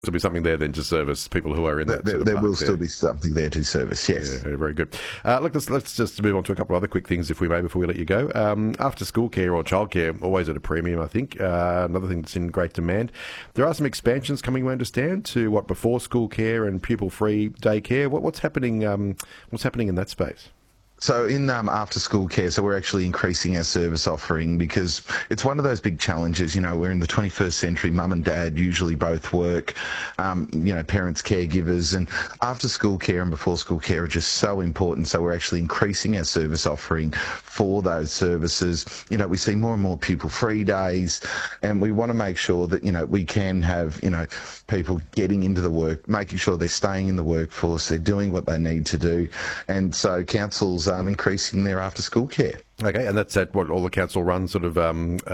There'll be something there then to service people who are in that. There will still be something there to service, yes. Yeah, very good. Look, let's just move on to a couple of other quick things, if we may, before we let you go. After school care or childcare, always at a premium, I think. Another thing that's in great demand. There are some expansions coming, we understand, to before school care and pupil-free daycare. What's happening? What's happening in that space? So in after-school care, so we're actually increasing our service offering because it's one of those big challenges. We're in the 21st century. Mum and dad usually both work, parents, caregivers, and after-school care and before-school care are just so important. So we're actually increasing our service offering for those services. We see more and more pupil-free days, and we want to make sure that, we can have, people getting into the work, making sure they're staying in the workforce, they're doing what they need to do. And so councils increasing their after-school care. Okay, and that's at all the council-run sort of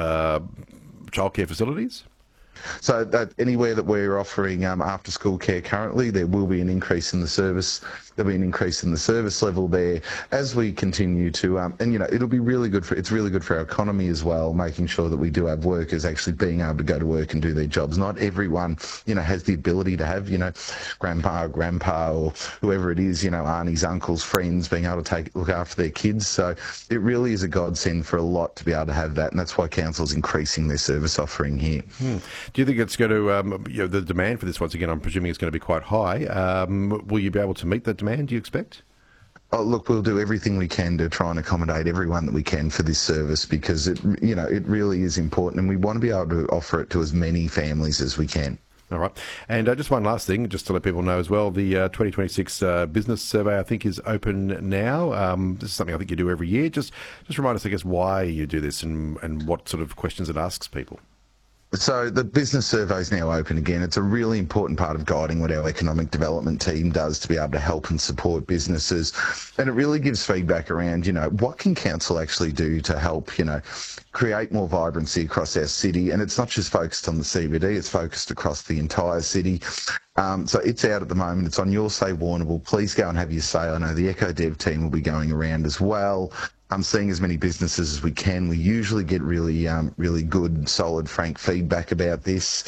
childcare facilities? So that anywhere that we're offering after-school care currently, there will be an increase in the service. There'll be an increase in the service level there as we continue to, it'll be really good it's really good for our economy as well, making sure that we do have workers actually being able to go to work and do their jobs. Not everyone, has the ability to have, grandpa or grandpa or whoever it is, aunties, uncles, friends, being able to look after their kids. So it really is a godsend for a lot to be able to have that, and that's why council's increasing their service offering here. Do you think it's going to, the demand for this, once again, I'm presuming it's going to be quite high. Will you be able to meet that demand, do you expect? Oh, look, we'll do everything we can to try and accommodate everyone that we can for this service because it really is important, and we want to be able to offer it to as many families as we can. All right. And just one last thing, just to let people know as well, the 2026 business survey, I think, is open now. This is something I think you do every year. Just remind us, I guess, why you do this and what sort of questions it asks people. So the business survey is now open again. It's a really important part of guiding what our economic development team does to be able to help and support businesses. And it really gives feedback around, what can council actually do to help, create more vibrancy across our city. And it's not just focused on the CBD, it's focused across the entire city. So it's out at the moment. It's on Your Say Warrnambool. Please go and have your say. I know the EcoDev team will be going around as well. I'm seeing as many businesses as we can. We usually get really good, solid, frank feedback about this.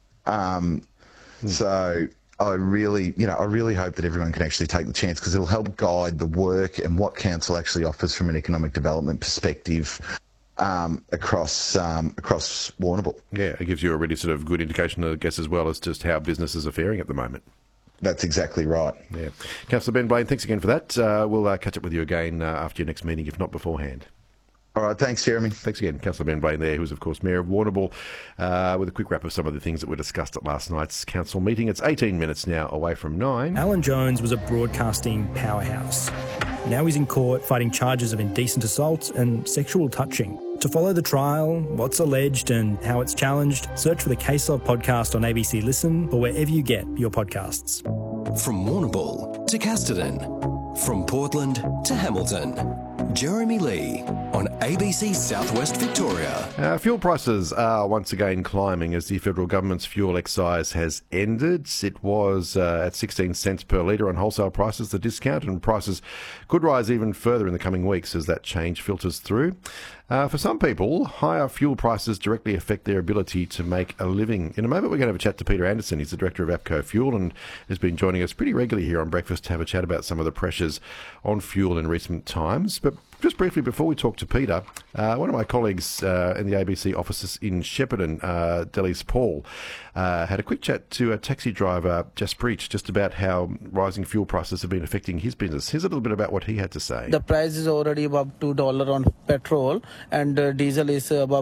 So I really hope that everyone can actually take the chance because it'll help guide the work and what council actually offers from an economic development perspective across Warrnambool. Yeah, it gives you a really sort of good indication, I guess, as well as just how businesses are faring at the moment. That's exactly right. Yeah. Councillor Ben Blain, thanks again for that. We'll catch up with you again after your next meeting, if not beforehand. All right, thanks, Jeremy. Thanks again. Councillor Ben Blain there, who's, of course, Mayor of Warrnambool, with a quick wrap of some of the things that were discussed at last night's council meeting. It's 18 minutes now away from 9. Alan Jones was a broadcasting powerhouse. Now he's in court fighting charges of indecent assault and sexual touching. To follow the trial, what's alleged and how it's challenged, search for the Case Of podcast on ABC Listen or wherever you get your podcasts. From Warrnambool to Casterton, from Portland to Hamilton, Jeremy Lee on ABC Southwest Victoria. Fuel prices are once again climbing as the federal government's fuel excise has ended. It was at 16 cents per litre on wholesale prices, the discount, and prices could rise even further in the coming weeks as that change filters through. For some people, higher fuel prices directly affect their ability to make a living. In a moment, we're going to have a chat to Peter Anderson. He's the director of APCO Fuel and has been joining us pretty regularly here on Breakfast to have a chat about some of the pressures on fuel in recent times. But just briefly, before we talk to Peter, one of my colleagues in the ABC offices in Shepparton, Delis Paul, had a quick chat to a taxi driver, Jaspreet, just about how rising fuel prices have been affecting his business. Here's a little bit about what he had to say. The price is already above $2 on petrol, and diesel is above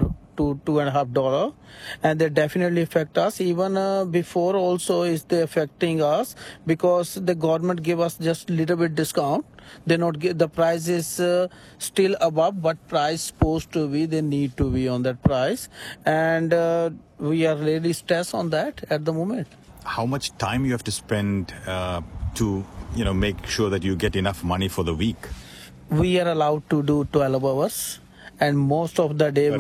$2.5, and they definitely affect us. Even before also is they affecting us because the government give us just little bit discount. They not give, the price is still above, but price supposed to be, they need to be on that price, and we are really stressed on that at the moment. How much time you have to spend to make sure that you get enough money for the week? We are allowed to do 12 hours, and most of the day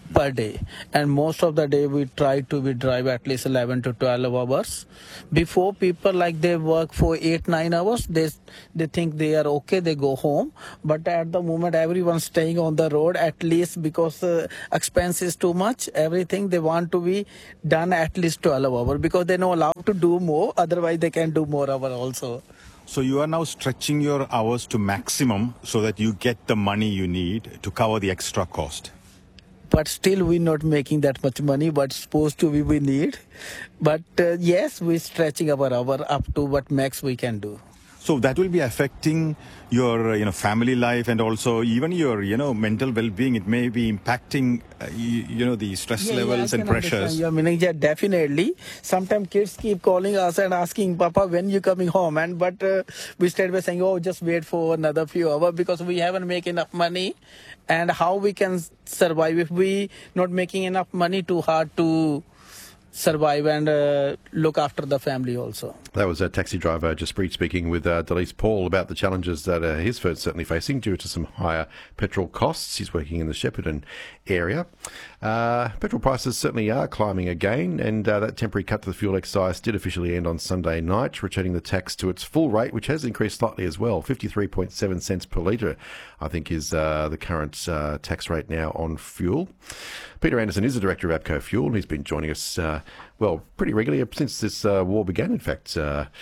per day, and most of the day we try to drive at least 11 to 12 hours. Before, people like they work for 8-9 hours, they think they are okay, they go home, but at the moment everyone's staying on the road, at least because expense is too much, everything they want to be done at least 12 hours, because they're not allowed to do more, otherwise they can do more hours also. So you are now stretching your hours to maximum so that you get the money you need to cover the extra cost. But still we're not making that much money, but supposed to be we need. But yes, we're stretching our hour up to what max we can do. So that will be affecting your, family life and also even your, mental well-being. It may be impacting, the stress levels and pressures. Yeah, meaning, yeah, definitely. Sometimes kids keep calling us and asking, Papa, when you coming home? But we start by saying, oh, just wait for another few hours because we haven't made enough money. And how we can survive if we not making enough money, too hard to survive and look after the family also. That was a taxi driver Jaspreet speaking with Delise Paul about the challenges that his firm's certainly facing due to some higher petrol costs. He's working in the Shepparton area. Petrol prices certainly are climbing again, and that temporary cut to the fuel excise did officially end on Sunday night, returning the tax to its full rate, which has increased slightly as well. 53.7 cents per litre, I think, is the current tax rate now on fuel. Peter Anderson is the director of APCO Fuel, and he's been joining us pretty regularly since this war began, in fact,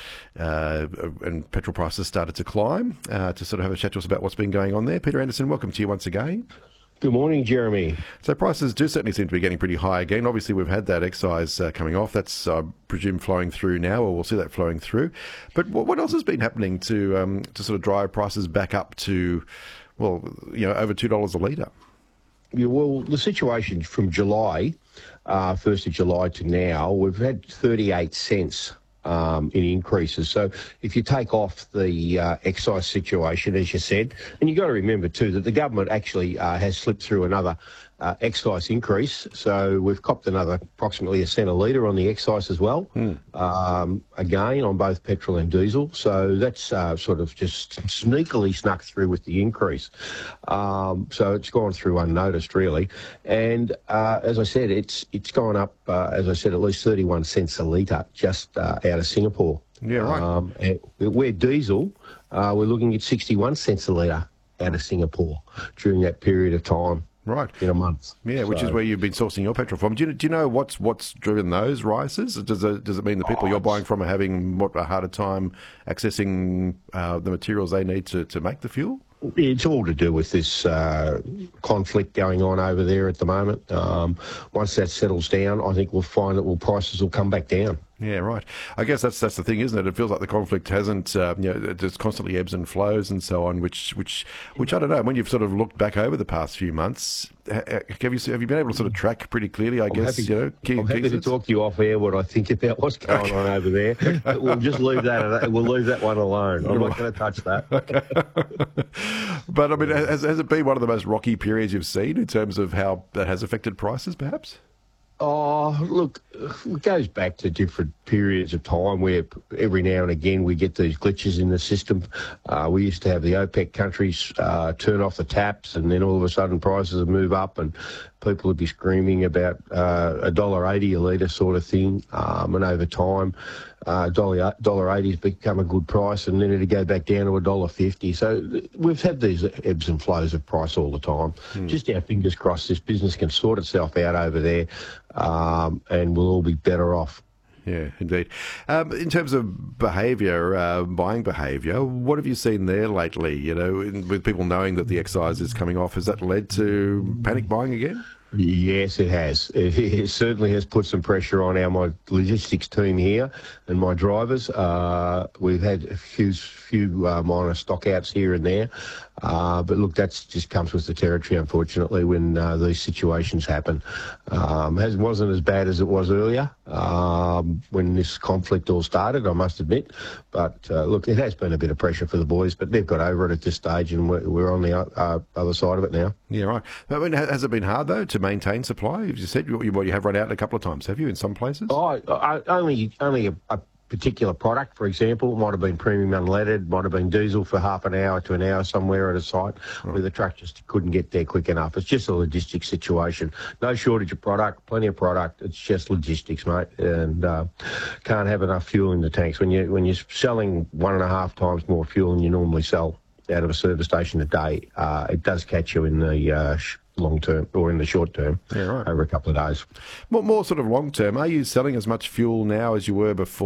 and petrol prices started to climb, to sort of have a chat to us about what's been going on there. Peter Anderson, welcome to you once again. Good morning, Jeremy. So prices do certainly seem to be getting pretty high again. Obviously, we've had that excise coming off. That's, I presume, flowing through now, or we'll see that flowing through. But what else has been happening to sort of drive prices back up to, over $2 a litre? Yeah, well, the situation from July, 1st of July to now, we've had 38 cents in increases. So if you take off the excise situation, as you said, and you've got to remember too that the government actually has slipped through another excise increase. So we've copped another approximately $0.01 a litre on the excise as well, again on both petrol and diesel. So that's sort of just sneakily snuck through with the increase. So it's gone through unnoticed really. And as I said, it's gone up, as I said, at least 31 cents a litre just out of Singapore. Yeah, right. Where diesel, we're looking at 61 cents a litre out of Singapore during that period of time. Right. In a month. Yeah, which is where you've been sourcing your petrol from. Do you know what's driven those rises? Does it mean the people you're buying from are having a harder time accessing the materials they need to make the fuel? It's all to do with this conflict going on over there at the moment. Once that settles down, I think we'll find that prices will come back down. Yeah, right. I guess that's the thing, isn't it? It feels like the conflict hasn't, there's constantly ebbs and flows and so on, which I don't know. When you've sort of looked back over the past few months, have you been able to sort of track pretty clearly? I'm happy to talk to you off air what I think about what's going on over there. But we'll just leave that. We'll leave that one alone. I'm not going to touch that. But I mean, has it been one of the most rocky periods you've seen in terms of how that has affected prices, perhaps? Oh, look, it goes back to different periods of time where every now and again we get these glitches in the system. We used to have the OPEC countries turn off the taps, and then all of a sudden prices would move up and people would be screaming about $1.80 a litre sort of thing. And over time, $1.80 has become a good price, and then it'd go back down to $1.50. So we've had these ebbs and flows of price all the time. Just our fingers crossed this business can sort itself out over there, and we'll all be better off. Yeah, indeed. In terms of behaviour, buying behaviour, what have you seen there lately? With people knowing that the excise is coming off, has that led to panic buying again? Yes, it has. It certainly has put some pressure on my logistics team here and my drivers. We've had a few minor stockouts here and there. But look, that just comes with the territory, unfortunately, when these situations happen. It wasn't as bad as it was earlier when this conflict all started, I must admit. But look, it has been a bit of pressure for the boys, but they've got over it at this stage, and we're on the other side of it now. Yeah, right. I mean, has it been hard, though, to maintain supply? As you said, you have run out a couple of times, have you, in some places? Only particular product, for example. It might have been premium unleaded, might have been diesel for half an hour to an hour somewhere at a site where the truck just couldn't get there quick enough. It's just a logistics situation. No shortage of product, plenty of product. It's just logistics, mate, and can't have enough fuel in the tanks. When you're selling 1.5 times more fuel than you normally sell out of a service station a day, it does catch you in the long term or in the short term over a couple of days. More sort of long term, are you selling as much fuel now as you were before